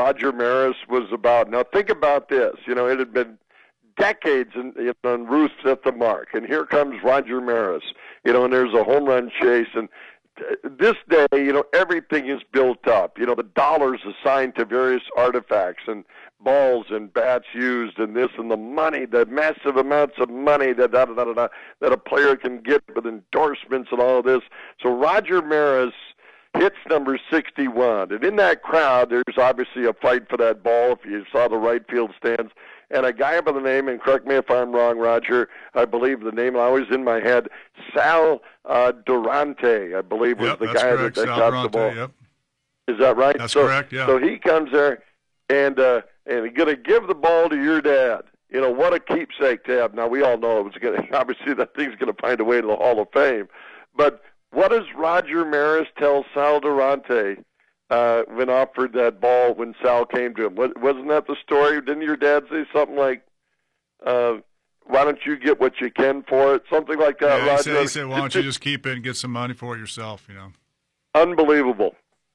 Roger Maris was about. Now think about this. It had been decades in Ruth's at the mark, and here comes Roger Maris. And there's a home run chase, and this day, everything is built up. The dollars assigned to various artifacts and balls and bats used, and this and the money, the massive amounts of money that a player can get with endorsements and all of this. So Roger Maris hits number 61, and in that crowd, there's obviously a fight for that ball. If you saw the right field stands. And a guy by the name, and correct me if I'm wrong, Roger, I believe the name always in my head, Sal Durante, I believe was the guy that got the ball. Yep. Is that right? That's correct, yeah. So he comes there and he's going to give the ball to your dad. What a keepsake to have. Now, we all know obviously that thing's going to find a way to the Hall of Fame. But what does Roger Maris tell Sal Durante when offered that ball when Sal came to him? Wasn't that the story? Didn't your dad say something like, why don't you get what you can for it? Something like that, yeah, Roger? He said, why don't you just keep it and get some money for it yourself, Unbelievable.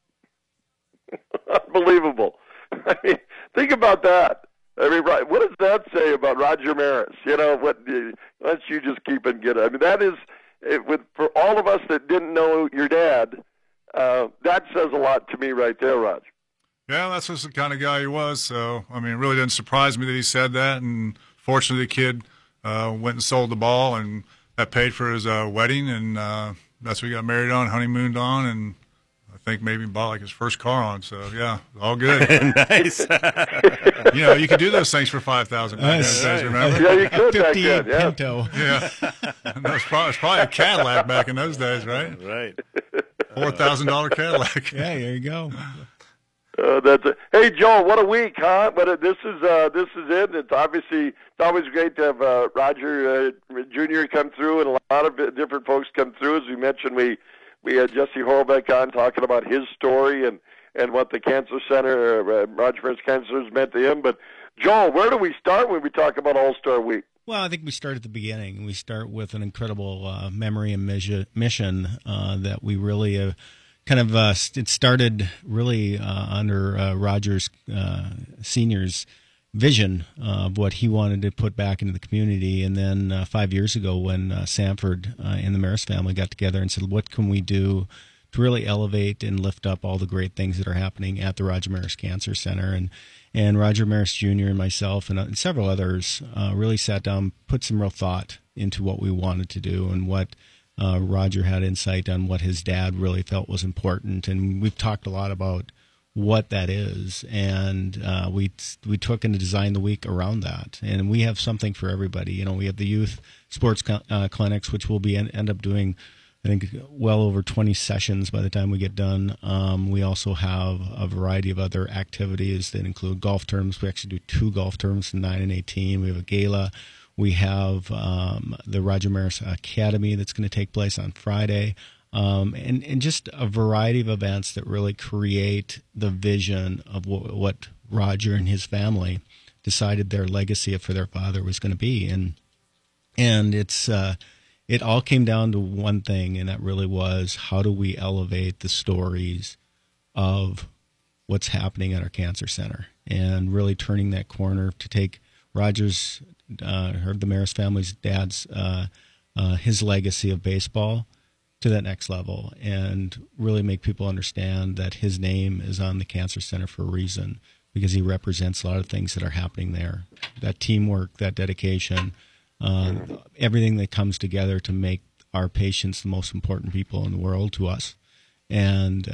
Unbelievable. I mean, think about that. I mean, what does that say about Roger Maris? Why don't you just keep it and get it? I mean, that is, for all of us that didn't know your dad, that says a lot to me right there, Roger. Yeah, that's just the kind of guy he was. So, I mean, it really didn't surprise me that he said that. And fortunately, the kid went and sold the ball, and that paid for his wedding. And that's what he got married on, honeymooned on, and I think maybe bought like his first car on. So, yeah, all good. Nice. You could do those things for $5,000. Nice. Remember? Yeah, you could back then. Yeah. Pinto. Yeah. That was probably a Cadillac back in those days, right? Right. $4,000 Cadillac. Yeah, there you go. That's it. Hey, Joel, what a week, huh? But this is it. It's always great to have Roger Jr. come through, and a lot of different folks come through. As we mentioned, we had Jesse Horbeck on talking about his story and what the Cancer Center, Roger Maris Cancer has meant to him. But Joel, where do we start when we talk about All-Star Week? Well, I think we start at the beginning. We start with an incredible memory and mission that we really it started really under Rogers Sr.'s vision of what he wanted to put back into the community. And then 5 years ago when Sanford and the Maris family got together and said, what can we do to really elevate and lift up all the great things that are happening at the Roger Maris Cancer Center. And Roger Maris Jr. and myself and several others really sat down, put some real thought into what we wanted to do and what Roger had insight on what his dad really felt was important. And we've talked a lot about what that is. And we took and designed the week around that. And we have something for everybody. We have the youth sports clinics, which will end up doing, I think, well over 20 sessions by the time we get done. We also have a variety of other activities that include golf tournaments. We actually do 2 golf tournaments, 9 and 18. We have a gala. We have the Roger Maris Academy that's going to take place on Friday. And just a variety of events that really create the vision of what Roger and his family decided their legacy for their father was going to be. And it's it all came down to one thing, and that really was, how do we elevate the stories of what's happening at our cancer center, and really turning that corner to take Roger's, the Maris family's dad's, his legacy of baseball to that next level, and really make people understand that his name is on the Cancer Center for a reason, because he represents a lot of things that are happening there. That teamwork, that dedication, everything that comes together to make our patients the most important people in the world to us. And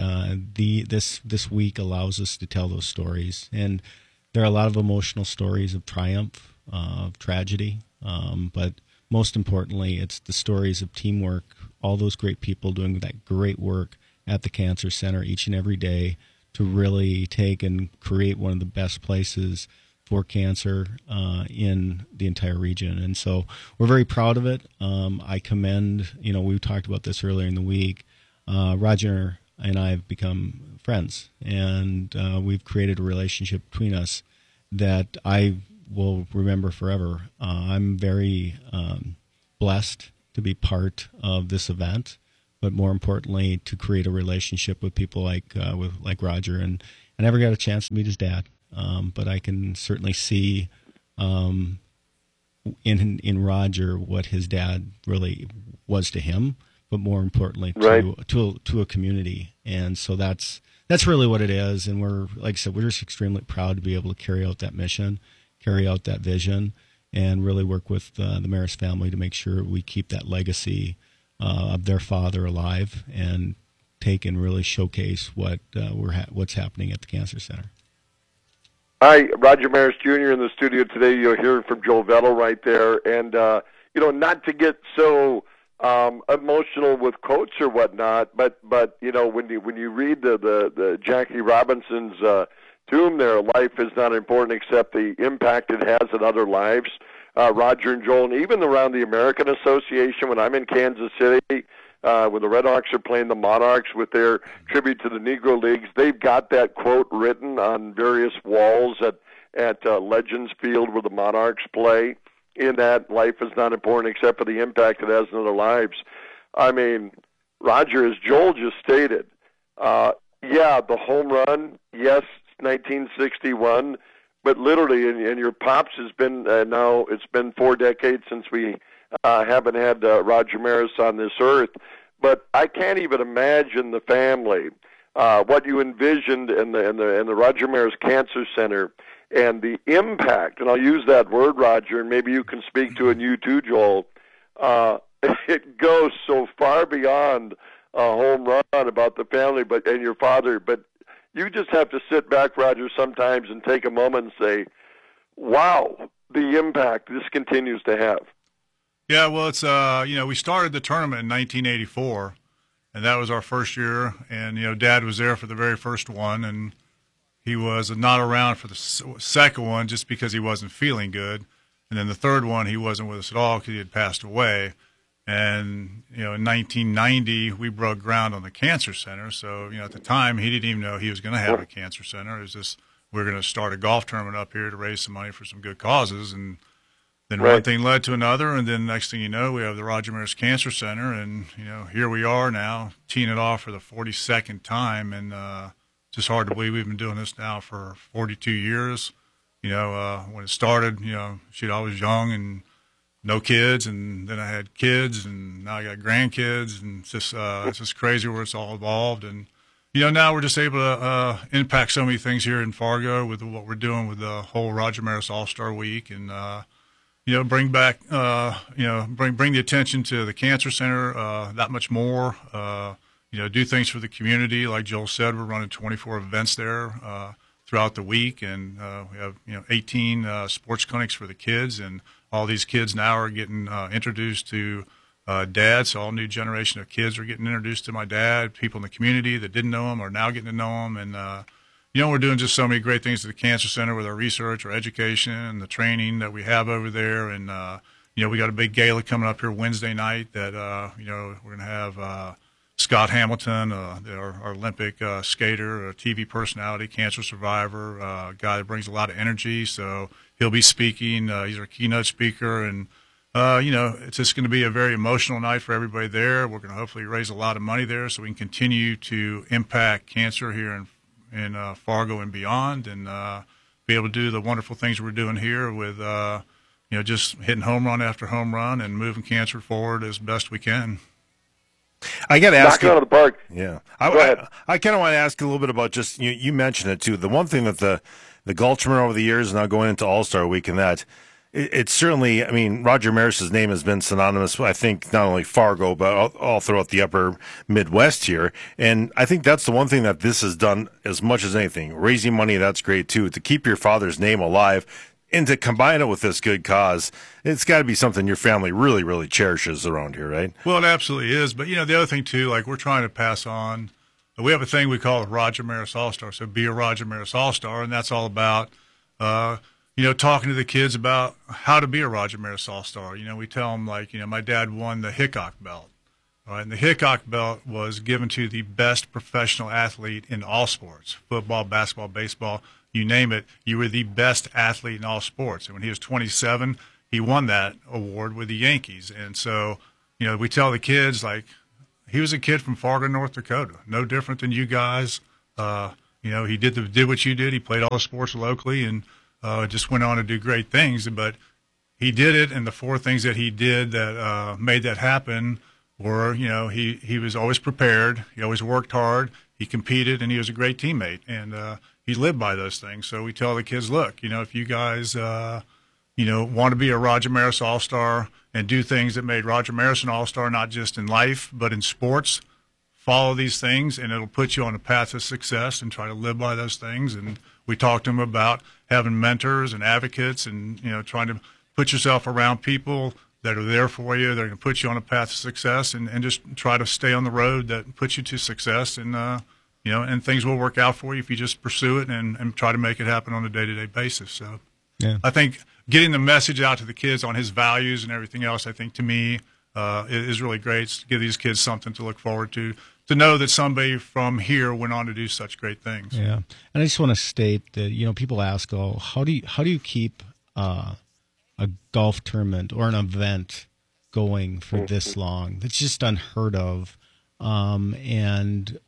this week allows us to tell those stories. And there are a lot of emotional stories of triumph, of tragedy, but most importantly, it's the stories of teamwork, all those great people doing that great work at the Cancer Center each and every day to really take and create one of the best places for cancer in the entire region. And so we're very proud of it. I commend, we talked about this earlier in the week, Roger and I have become friends, and we've created a relationship between us that I will remember forever. I'm very blessed to be part of this event, but more importantly, to create a relationship with people like Roger. And I never got a chance to meet his dad, but I can certainly see in Roger what his dad really was to him, but more importantly to a community. And so that's really what it is. And we're, like I said, we're just extremely proud to be able to carry out that mission, carry out that vision, and really work with the Maris family to make sure we keep that legacy of their father alive and take and really showcase what's happening at the Cancer Center. Hi, Roger Maris Jr. in the studio today. You'll hear from Joel Vettel right there. And, not to get so emotional with quotes or whatnot, but when you read the Jackie Robinson's tomb there, life is not important except the impact it has in other lives. Roger and Joel, and even around the American Association, when I'm in Kansas City, when the Red Hawks are playing the Monarchs with their tribute to the Negro Leagues, they've got that quote written on various walls at Legends Field where the Monarchs play, in that life is not important except for the impact it has in other lives. I mean, Roger, as Joel just stated, the home run, yes, 1961, but literally, and your pops has been, now it's been 4 decades since we haven't had Roger Maris on this earth, but I can't even imagine the family, what you envisioned in the Roger Maris Cancer Center, and the impact, and I'll use that word, Roger, and maybe you can speak to it, and you too, Joel. It goes so far beyond a home run about the family and your father, but you just have to sit back, Roger, sometimes and take a moment and say, wow, the impact this continues to have. Yeah, well, it's, we started the tournament in 1984, and that was our first year. And, Dad was there for the very first one, and he was not around for the second one just because he wasn't feeling good. And then the third one, he wasn't with us at all because he had passed away. And, in 1990, we broke ground on the Cancer Center. So, at the time, he didn't even know he was going to have a Cancer Center. It was just, we were going to start a golf tournament up here to raise some money for some good causes. And then one thing led to another. And then next thing you know, we have the Roger Maris Cancer Center. And, here we are now, teeing it off for the 42nd time. And it's just hard to believe we've been doing this now for 42 years. When it started, she'd always young and no kids, and then I had kids, and now I got grandkids, and it's just crazy where it's all evolved. And now we're just able to impact so many things here in Fargo with what we're doing with the whole Roger Maris All-Star Week, and bring back bring the attention to the Cancer Center that much more. Do things for the community, like Joel said. We're running 24 events there throughout the week, and we have 18 sports clinics for the kids, and all these kids now are getting introduced to Dad. So all new generation of kids are getting introduced to my dad. People in the community that didn't know him are now getting to know him, and we're doing just so many great things at the Cancer Center with our research, our education, and the training that we have over there. And we got a big gala coming up here Wednesday night that we're going to have Scott Hamilton, our Olympic skater, a TV personality, cancer survivor, a guy that brings a lot of energy. So he'll be speaking. He's our keynote speaker. And, it's just going to be a very emotional night for everybody there. We're going to hopefully raise a lot of money there so we can continue to impact cancer here in Fargo and beyond, and be able to do the wonderful things we're doing here with, just hitting home run after home run and moving cancer forward as best we can. I got to ask you. Out of the park. Yeah, Go ahead. I kind of want to ask a little bit about just you mentioned it too. The one thing that the golf tournament over the years, now going into All-Star Week, and that it's certainly. I mean, Roger Maris's name has been synonymous. I think not only Fargo, but all throughout the upper Midwest here. And I think that's the one thing that this has done as much as anything. Raising money, that's great too. To keep your father's name alive. And to combine it with this good cause, it's got to be something your family really, really cherishes around here, right? Well, it absolutely is. But, the other thing, too, like we're trying to pass on, we have a thing we call a Roger Maris All-Star. So be a Roger Maris All-Star, and that's all about, talking to the kids about how to be a Roger Maris All-Star. We tell them, like, my dad won the Hickok belt. All right, and the Hickok belt was given to the best professional athlete in all sports, football, basketball, baseball. You name it, you were the best athlete in all sports. And when he was 27, he won that award with the Yankees. And so, we tell the kids, like, he was a kid from Fargo, North Dakota, no different than you guys. he did what you did. He played all the sports locally and just went on to do great things. But he did it, and the four things that he did that made that happen were, he was always prepared. He always worked hard. He competed, and he was a great teammate. And he lived by those things. So we tell the kids, look, if you guys, want to be a Roger Maris All-Star and do things that made Roger Maris an All-Star, not just in life, but in sports, follow these things, and it'll put you on a path to success, and try to live by those things. And we talked to him about having mentors and advocates and, trying to put yourself around people that are there for you. They're going to put you on a path to success, and just try to stay on the road that puts you to success. And, and things will work out for you if you just pursue it and try to make it happen on a day-to-day basis. So yeah. I think getting the message out to the kids on his values and everything else, I think to me is really great. It's to give these kids something to look forward to know that somebody from here went on to do such great things. Yeah. And I just want to state that, people ask, how do you keep a golf tournament or an event going for this long? That's just unheard of. And,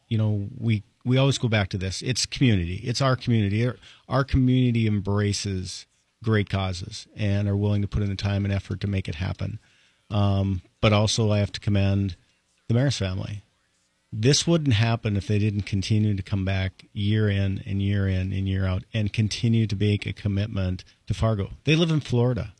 we always go back to this. It's community. It's our community. Our community embraces great causes and are willing to put in the time and effort to make it happen. But also I have to commend the Maris family. This wouldn't happen if they didn't continue to come back year in and year in and year out and continue to make a commitment to Fargo. They live in Florida.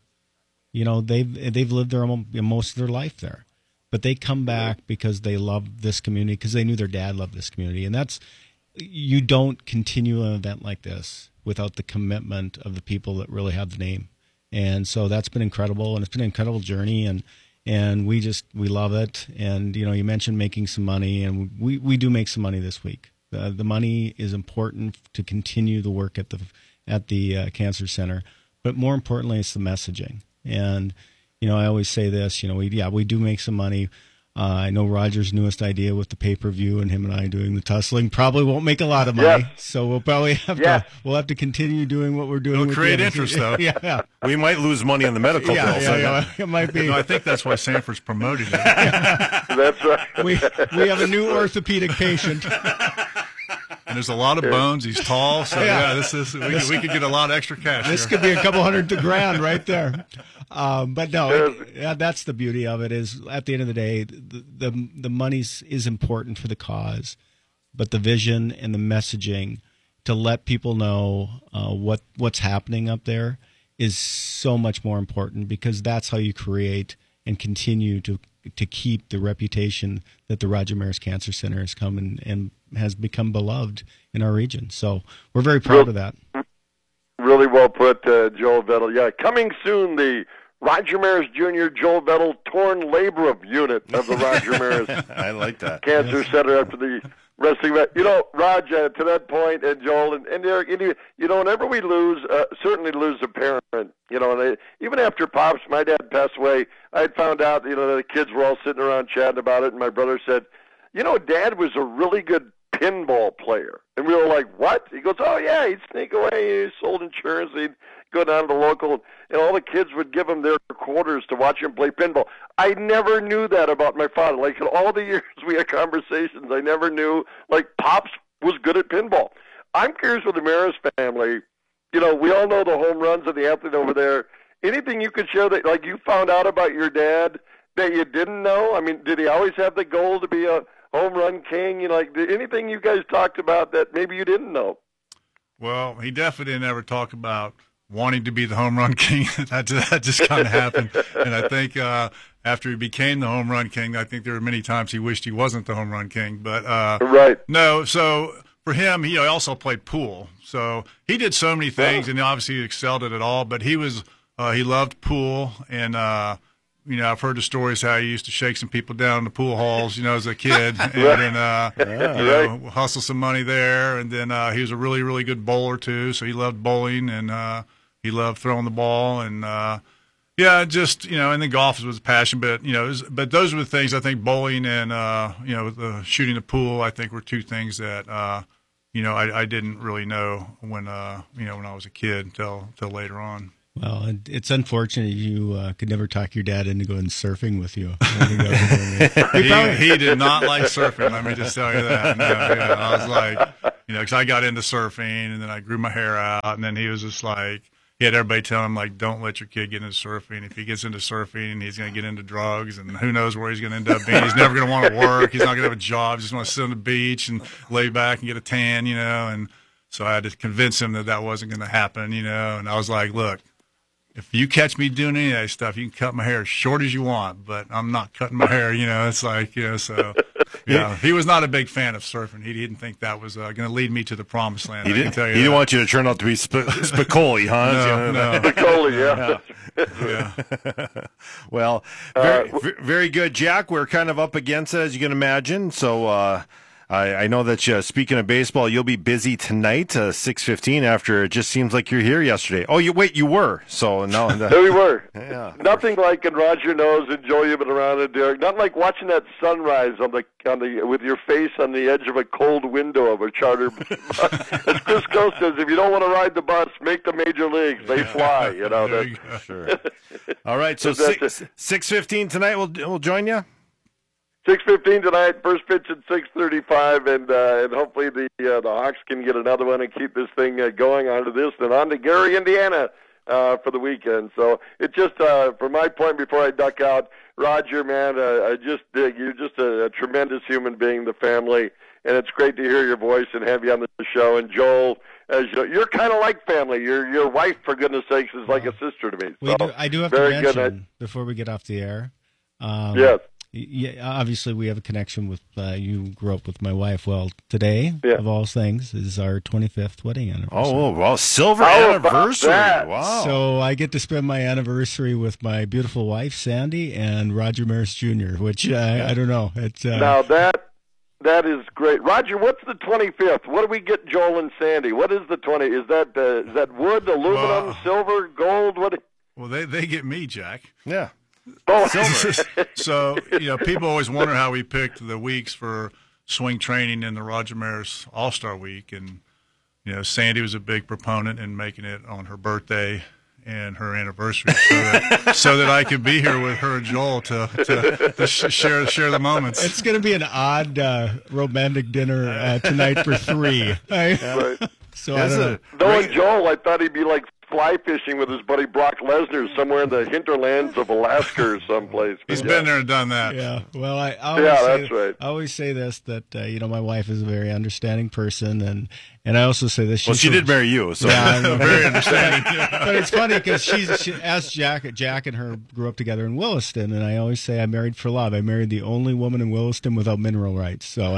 They've lived there most of their life there. But they come back because they love this community, because they knew their dad loved this community. And you don't continue an event like this without the commitment of the people that really have the name. And so that's been incredible, and it's been an incredible journey, and we love it. And, you mentioned making some money, and we do make some money this week. The money is important to continue the work at the Cancer Center, but more importantly, it's the messaging. And, I always say this, we do make some money. I know Roger's newest idea with the pay-per-view and him and I doing the tussling probably won't make a lot of money. Yes. So we'll probably have to continue doing what we're doing. It'll with create the interest, though. Yeah. We might lose money on the medical bills. Yeah, it might be. I think that's why Sanford's promoted it. That's right. We have a new orthopedic patient. And there's a lot of bones. He's tall, so we could get a lot of extra cash. This here. could be a couple $100,000 right there. But no, that's the beauty of it. Is at the end of the day, the money is important for the cause, but the vision and the messaging to let people know what's happening up there is so much more important, because that's how you create and continue to keep the reputation that the Roger Maris Cancer Center has come and has become beloved in our region. So we're very proud of that. Really well put, Joel Vettel. Yeah, coming soon, the Roger Maris Jr. Joel Vettel torn labrum unit of the Roger Maris I like that. Cancer Center after the wrestling match. Raj, to that point, and Joel, and Eric, whenever we certainly lose a parent, and even after Pops, my dad passed away, I had found out, that the kids were all sitting around chatting about it, and my brother said, Dad was a really good pinball player. And we were like, what? He goes, oh, yeah, he'd sneak away. He sold insurance. He'd go down to the local, and all the kids would give him their quarters to watch him play pinball. I never knew that about my father. Like, in all the years we had conversations, I never knew, Pops was good at pinball. I'm curious with the Maris family, we all know the home runs of the athlete over there. Anything you could share that, you found out about your dad that you didn't know? I mean, did he always have the goal to be a home run king? Anything you guys talked about that maybe you didn't know? Well, he definitely didn't ever talk about wanting to be the home run king. that just kind of happened. And I think after he became the home run king, I think there were many times he wished he wasn't the home run king. But right. No, so for him, he also played pool. So he did so many things, and obviously he excelled at it all. But he loved pool, and I've heard the stories how he used to shake some people down in the pool halls, as a kid, and then hustle some money there. And then he was a really, really good bowler too, so he loved bowling, and he loved throwing the ball, and and then golf was his passion. But but those were the things. I think bowling and shooting the pool, I think, were two things that I didn't really know when when I was a kid until later on. Well, it's unfortunate you could never talk your dad into going surfing with you. He did not like surfing. Let me just tell you that. No, I was like, You know, because I got into surfing, and then I grew my hair out, and then he was just like, he had everybody tell him, like, don't let your kid get into surfing. If he gets into surfing, he's going to get into drugs, and who knows where he's going to end up being. He's never going to want to work. He's not going to have a job. He's just want to sit on the beach and lay back and get a tan, you know. And so I had to convince him that that wasn't going to happen, you know. And I was like, look, if you catch me doing any of that stuff, you can cut my hair as short as you want, but I'm not cutting my hair, you know. It's like, you know, so... Yeah, he was not a big fan of surfing. He didn't think that was going to lead me to the promised land. He didn't want you to turn out to be Spicoli, huh? No. Spicoli, Yeah. Well, very good, Jack. We're kind of up against it, as you can imagine. So I know that speaking of baseball, you'll be busy tonight, 6:15. After it just seems like you're here yesterday. Oh, you were. So no, there we were. Yeah. Nothing like, and Roger knows, and Joe, you've been around it, Derek. Nothing like watching that sunrise on the with your face on the edge of a cold window of a charter bus. As Chris Coe says, if you don't want to ride the bus, make the major leagues. They fly. You know. Sure. All right. So 6:15 tonight. We'll join you. 6:15 tonight, first pitch at 6:35, and hopefully the Hawks can get another one and keep this thing going onto this and on to Gary, Indiana for the weekend. So it just, from my point before I duck out, Roger, man, I just dig. You're just a tremendous human being, the family, and it's great to hear your voice and have you on the show. And Joel, as you know, you're kind of like family. Your wife, for goodness sakes, is like a sister to me. So, I do have to mention, before we get off the air, yes. Yeah, obviously we have a connection with, you grew up with my wife. Well, today, of all things, is our 25th wedding anniversary. Oh, well, silver anniversary. Wow. So I get to spend my anniversary with my beautiful wife, Sandy, and Roger Maris Jr., which I don't know. It's, now that is great. Roger, what's the 25th? What do we get Joel and Sandy? What is the 20? Is that wood, aluminum, silver, gold? What? Well, they get me, Jack. Yeah. Oh, So, you know, people always wonder how we picked the weeks for swing training in the Roger Maris All-Star Week. And, you know, Sandy was a big proponent in making it on her birthday and her anniversary so that I could be here with her and Joel to share the moments. It's going to be an odd romantic dinner tonight for three. Right. So I don't know. Knowing Joel, I thought he'd be like fly fishing with his buddy Brock Lesnar somewhere in the hinterlands of Alaska or someplace. He's been there and done that. Yeah. Well, I always say this, that you know, my wife is a very understanding person, and I also say this. Well, she did marry you, so yeah, I'm very understanding. But it's funny because she asked Jack and her grew up together in Williston, and I always say I married for love. I married the only woman in Williston without mineral rights. So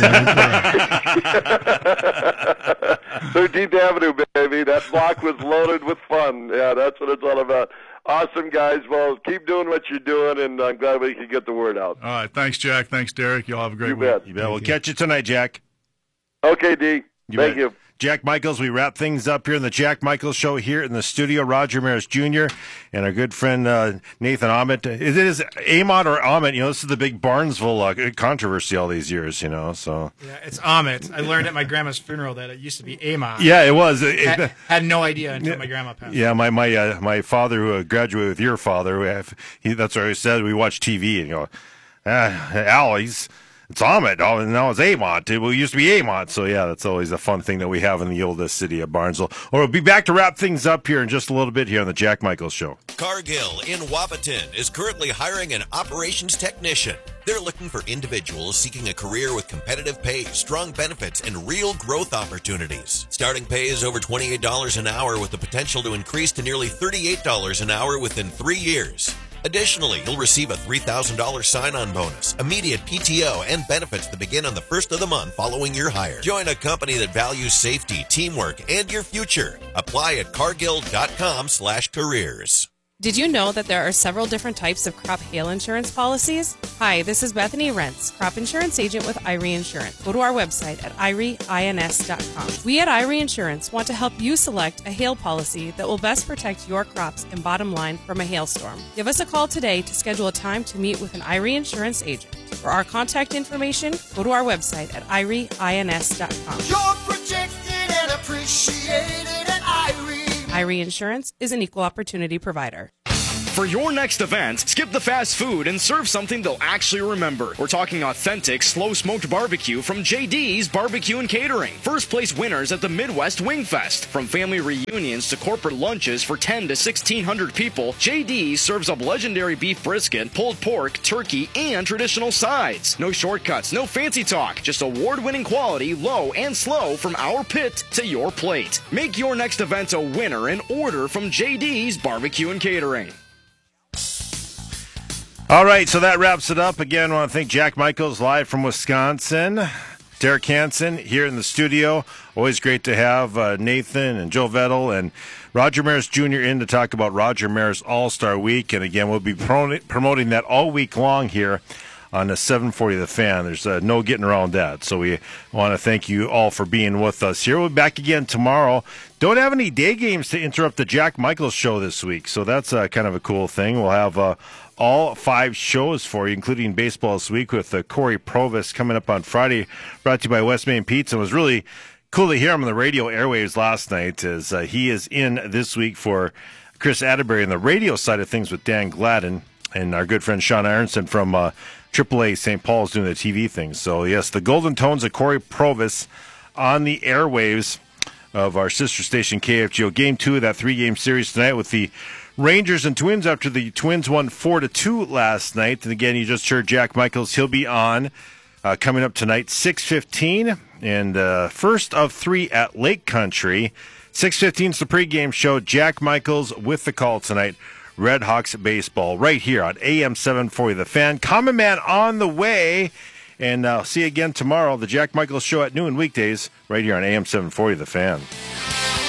13th Avenue, baby. That block was loaded with fun. Yeah, that's what it's all about. Awesome, guys. Well, keep doing what you're doing, and I'm glad we can get the word out. All right. Thanks, Jack. Thanks, Derek. Y'all have a great week. You bet. We'll catch you tonight, Jack. Okay, D. Thank you. Jack Michaels, we wrap things up here in the Jack Michaels Show here in the studio. Roger Maris Jr. and our good friend Nathan Ahmet. Is it Ahmet or Ahmet? You know, this is the big Barnesville controversy all these years, you know. So yeah, it's Ahmet. I learned at my grandma's funeral that it used to be Ahmet. Yeah, it was. Had no idea until my grandma passed. Yeah, my father, who graduated with your father, that's what I said. We watched TV and go, Al, it's Ahmet. Oh, now it's Ahmet. It used to be Ahmet. So, yeah, that's always a fun thing that we have in the oldest city of Barnesville. Or we'll be back to wrap things up here in just a little bit here on the Jack Michaels Show. Cargill in Wapaton is currently hiring an operations technician. They're looking for individuals seeking a career with competitive pay, strong benefits, and real growth opportunities. Starting pay is over $28 an hour with the potential to increase to nearly $38 an hour within 3 years. Additionally, you'll receive a $3,000 sign-on bonus, immediate PTO, and benefits that begin on the first of the month following your hire. Join a company that values safety, teamwork, and your future. Apply at cargill.com/careers. Did you know that there are several different types of crop hail insurance policies? Hi, this is Bethany Rentz, crop insurance agent with Irie Insurance. Go to our website at irieins.com. We at Irie Insurance want to help you select a hail policy that will best protect your crops and bottom line from a hailstorm. Give us a call today to schedule a time to meet with an Irie Insurance agent. For our contact information, go to our website at irieins.com. You're protected and appreciated at Irie. Irie Insurance is an equal opportunity provider. For your next event, skip the fast food and serve something they'll actually remember. We're talking authentic, slow-smoked barbecue from JD's Barbecue and Catering. First place winners at the Midwest Wing Fest. From family reunions to corporate lunches for 10 to 1,600 people, JD serves up legendary beef brisket, pulled pork, turkey, and traditional sides. No shortcuts, no fancy talk, just award-winning quality, low and slow from our pit to your plate. Make your next event a winner and order from JD's Barbecue and Catering. All right, so that wraps it up. Again, I want to thank Jack Michaels live from Wisconsin. Derek Hansen here in the studio. Always great to have Nathan and Joe Vettel and Roger Maris Jr. in to talk about Roger Maris All-Star Week. And again, we'll be promoting that all week long here on the 740 The Fan. There's no getting around that. So we want to thank you all for being with us here. We'll be back again tomorrow. Don't have any day games to interrupt the Jack Michaels show this week. So that's kind of a cool thing. We'll have all 5 shows for you, including baseball this week with Corey Provis coming up on Friday, brought to you by West Main Pizza. It was really cool to hear him on the radio airwaves last night, as he is in this week for Chris Atterbury on the radio side of things with Dan Gladden, and our good friend Sean Aronson from AAA St. Paul's doing the TV things. So, yes, the Golden Tones of Corey Provis on the airwaves of our sister station KFGO. Game 2 of that 3-game series tonight with the Rangers and Twins after the Twins won 4-2 last night. And again, you just heard Jack Michaels. He'll be on coming up tonight, 6:15, and first of 3 at Lake Country. 6:15 is the pregame show. Jack Michaels with the call tonight. Red Hawks baseball right here on AM 740 The Fan. Common Man on the way. And see you again tomorrow. The Jack Michaels Show at noon weekdays right here on AM 740 The Fan.